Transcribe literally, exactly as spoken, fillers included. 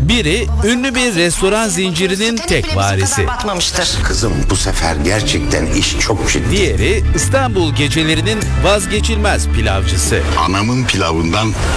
Biri ünlü bir restoran zincirinin tek varisi. Kızım bu sefer gerçekten iş çok ciddi. Diğeri İstanbul gecelerinin vazgeçilmez pilavcısı. Anamın pilavından